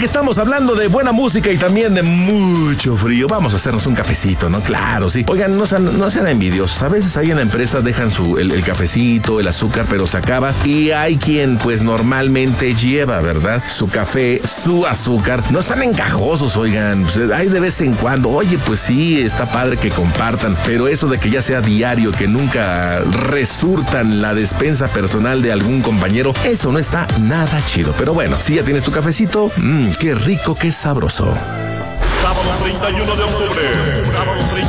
que estamos hablando de buena música y también de mucho frío, vamos a hacernos un cafecito, ¿no? Claro, sí. Oigan, no sean envidiosos. A veces ahí en la empresa dejan el cafecito, el azúcar, pero se acaba. Y hay quien, pues, normalmente lleva, ¿verdad? Su café, su azúcar. No están encajosos, oigan. Pues, hay de vez en cuando. Oye, pues sí, está padre que compartan. Pero eso de que ya sea diario, que nunca resurtan la despensa personal de algún compañero, eso no está nada chido. Pero bueno, si ya tienes tu cafecito, qué rico, qué sabroso. Sábado 31 de octubre.